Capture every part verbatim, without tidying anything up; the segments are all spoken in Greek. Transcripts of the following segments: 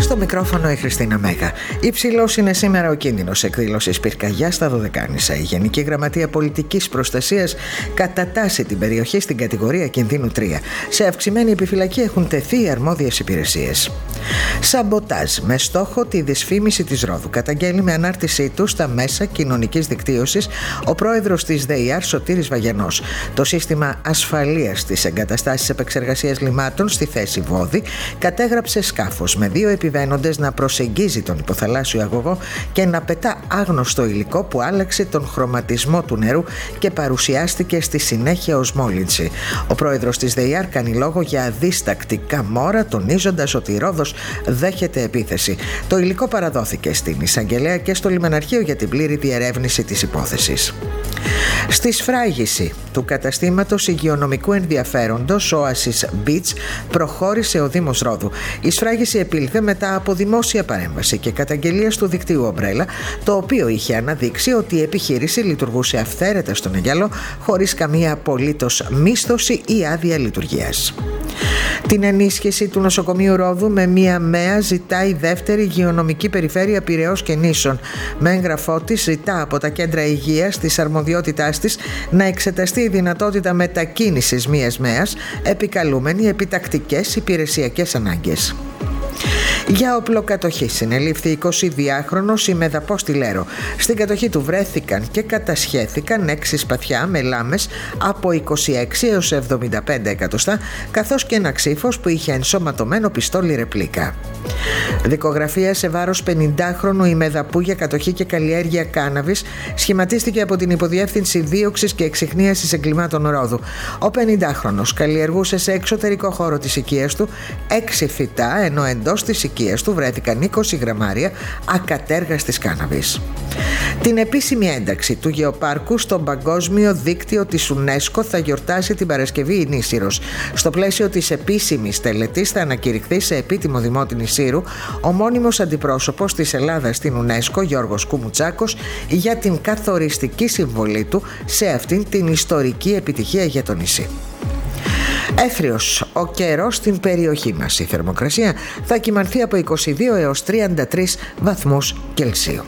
Στο μικρόφωνο η Χριστίνα Μέγα. Υψηλός είναι σήμερα ο κίνδυνος εκδήλωσης πυρκαγιάς στα Δωδεκάνησα. Η Γενική Γραμματεία Πολιτικής Προστασίας κατατάσσει την περιοχή στην κατηγορία κινδύνου τρία. Σε αυξημένη επιφυλακή έχουν τεθεί οι αρμόδιες υπηρεσίες. Σαμποτάζ με στόχο τη δυσφήμιση της Ρόδου. Καταγγέλει με ανάρτησή του στα μέσα κοινωνικής δικτύωσης ο πρόεδρος της ΔΕΙΑΡ Σωτήρης Βαγιανός. Το σύστημα ασφαλείας της εγκαταστάσης επεξεργασίας λιμάτων στη θέση Βόδη κατέγραψε σκάφος με δύο επιβαίνοντες να προσεγγίζει τον υποθαλάσσιο αγωγό και να πετά άγνωστο υλικό που άλλαξε τον χρωματισμό του νερού και παρουσιάστηκε στη συνέχεια ως μόλυνση. Ο πρόεδρος της ΔΕΙΑΡ κάνει λόγο για αδίστακτη καμόρα, τονίζοντας ότι η Ρόδος δέχεται επίθεση. Το υλικό παραδόθηκε στην εισαγγελέα και στο λιμεναρχείο για την πλήρη διερεύνηση της υπόθεσης. Στη σφράγιση του καταστήματος υγειονομικού ενδιαφέροντος Oasis Beach προχώρησε ο Δήμος Ρόδου. Η σφράγιση επήλθε μετά από δημόσια παρέμβαση και καταγγελίες του δικτύου Ομπρέλα, το οποίο είχε αναδείξει ότι η επιχείρηση λειτουργούσε αυθαίρετα στον Αιγιαλό χωρίς καμία απολύτως μίσθωση ή άδεια λειτουργίας. Την ενίσχυση του νοσοκομείου Ρόδου με μία ΜΕΑ ζητά η δεύτερη υγειονομική περιφέρεια Πειραιώς και Νήσων. Με έγγραφό της ζητά από τα κέντρα υγείας της αρμοδιότητάς της να εξεταστεί η δυνατότητα μετακίνησης μίας ΜΕΑς επικαλούμενη επιτακτικές υπηρεσιακές ανάγκες. Για οπλοκατοχή συνελήφθη εικοσιδυάχρονος ημεδαπός στη Λέρο. Στην κατοχή του βρέθηκαν και κατασχέθηκαν έξι σπαθιά με λάμες από είκοσι έξι έως εβδομήντα πέντε εκατοστά, καθώς και ένα ξύφος που είχε ενσωματωμένο πιστόλι ρεπλίκα. Δικογραφία σε βάρος πενηντάχρονου ημεδαπού για κατοχή και καλλιέργεια κάναβης σχηματίστηκε από την Υποδιεύθυνση Δίωξης και Εξιχνίασης Εγκλημάτων Ρόδου. Ο πενηντάχρονος καλλιεργούσε σε εξωτερικό χώρο της οικίας του έξι φυτά, ενώ εντός της οικίας του βρέθηκαν είκοσι γραμμάρια ακατέργαστης κάναβης. Την επίσημη ένταξη του γεωπάρκου στο παγκόσμιο δίκτυο της UNESCO θα γιορτάσει την Παρασκευή η Νήσυρος. Στο πλαίσιο της επίσημης τελετής θα ανακηρυχθεί σε επίτιμο δημό την Ισήρου ο μόνιμος αντιπρόσωπος της Ελλάδας στην UNESCO, Γιώργος Κουμουτσάκος, για την καθοριστική συμβολή του σε αυτήν την ιστορική επιτυχία για το νησί. Έθριος ο καιρός στην περιοχή μας. Η θερμοκρασία θα κυμανθεί από είκοσι δύο έως τριάντα τρεις βαθμούς Κελσίου.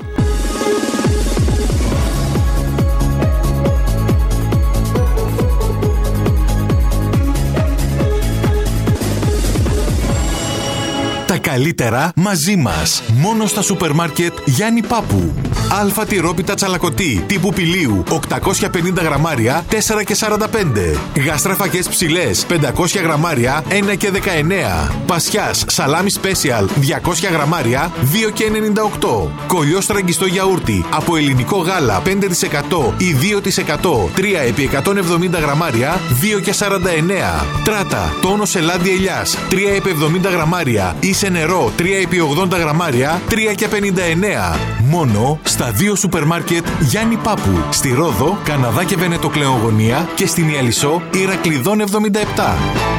Τα καλύτερα μαζί μας. Μόνο στα σούπερ μάρκετ Γιάννη Πάπου. Αλφα τυρόπιτα τσαλακωτή τύπου πηλίου οκτακόσια πενήντα γραμμάρια τέσσερα και σαράντα πέντε. Γάστρα φακές ψηλές πεντακόσια γραμμάρια ένα και δεκαεννέα. Πασιάς σαλάμι σπέσιαλ διακόσια γραμμάρια δύο και ενενήντα οκτώ. Κολλιό στραγγιστό γιαούρτι από ελληνικό γάλα πέντε τοις εκατό ή δύο τοις εκατό τρία επί εκατόν εβδομήντα γραμμάρια δύο και σαράντα εννέα. Τράτα τόνος ελάδι ελιάς τρία επί εβδομήντα γραμμάρια ή σε νερό τρία επί ογδόντα γραμμάρια τρία και πενήντα εννέα. Μόνο στα δύο σούπερ μάρκετ Γιάννη Πάπου. Στη Ρόδο, Καναδά και Βενετοκλεογωνία και στην Ιαλισσό Ηρακλειδών εβδομήντα επτά.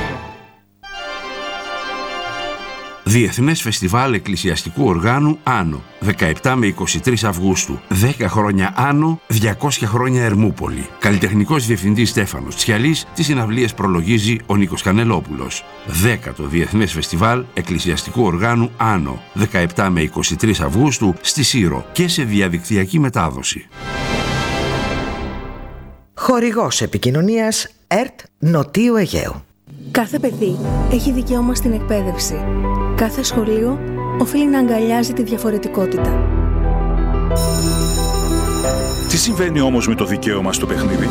Διεθνές Φεστιβάλ Εκκλησιαστικού Οργάνου Άνω, δεκαεπτά με είκοσι τρεις Αυγούστου. δέκα χρόνια Άνω, διακόσια χρόνια Ερμούπολη. Καλλιτεχνικός διευθυντής Στέφανος Τσιαλής, τις συναυλίες προλογίζει ο Νίκος Κανελόπουλος. δέκατο Διεθνές Φεστιβάλ Εκκλησιαστικού Οργάνου Άνω, δεκαεπτά με είκοσι τρεις Αυγούστου στη Σύρο και σε διαδικτυακή μετάδοση. Χορηγός επικοινωνίας ΕΡΤ Νοτίου Αιγαίου. Κάθε παιδί έχει δικαίωμα στην εκπαίδευση. Κάθε σχολείο οφείλει να αγκαλιάζει τη διαφορετικότητα. Τι συμβαίνει όμως με το δικαίωμα στο παιχνίδι?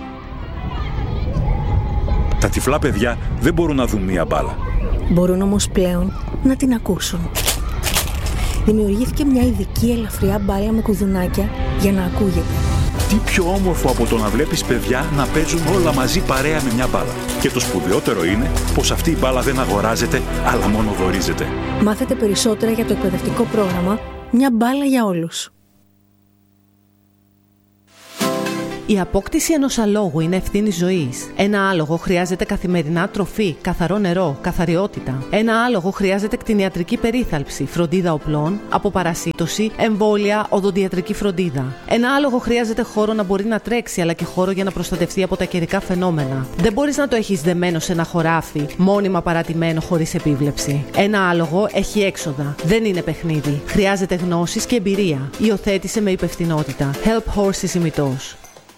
Τα τυφλά παιδιά δεν μπορούν να δουν μία μπάλα. Μπορούν όμως πλέον να την ακούσουν. Δημιουργήθηκε μια ειδική ελαφριά μπάλα με κουδουνάκια για να ακούγεται. Τι πιο όμορφο από το να βλέπεις παιδιά να παίζουν όλα μαζί παρέα με μια μπάλα. Και το σπουδαιότερο είναι πως αυτή η μπάλα δεν αγοράζεται, αλλά μόνο δωρίζεται. Μάθετε περισσότερα για το εκπαιδευτικό πρόγραμμα «Μια μπάλα για όλους». Η απόκτηση ενός αλόγου είναι ευθύνη ζωής. Ένα άλογο χρειάζεται καθημερινά τροφή, καθαρό νερό, καθαριότητα. Ένα άλογο χρειάζεται κτηνιατρική περίθαλψη, φροντίδα οπλών, αποπαρασίτωση, εμβόλια, οδοντιατρική φροντίδα. Ένα άλογο χρειάζεται χώρο να μπορεί να τρέξει, αλλά και χώρο για να προστατευτεί από τα καιρικά φαινόμενα. Δεν μπορείς να το έχεις δεμένο σε ένα χωράφι, μόνιμα παρατημένο χωρίς επίβλεψη. Ένα άλογο έχει έξοδα. Δεν είναι παιχνίδι. Χρειάζεται γνώσεις και εμπειρία. Υιοθέτησε με υπευθυνότητα. Help Horses ημιτός.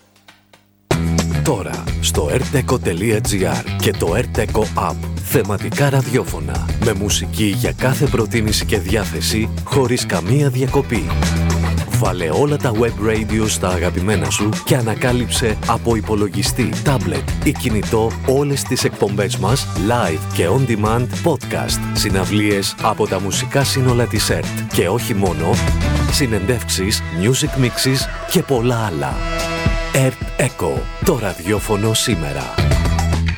Τώρα στο erteco τελεία gr και το erteco app. Θεματικά ραδιόφωνα με μουσική για κάθε προτίμηση και διάθεση χωρίς καμία διακοπή. Βάλε όλα τα web radio στα αγαπημένα σου και ανακάλυψε από υπολογιστή, tablet ή κινητό όλες τις εκπομπές μας live και on demand podcast, συναυλίες από τα μουσικά σύνολα της ΕΡΤ και όχι μόνο, συνεντεύξεις, music mixes και πολλά άλλα. ΕΡΤ Echo, το ραδιόφωνο σήμερα.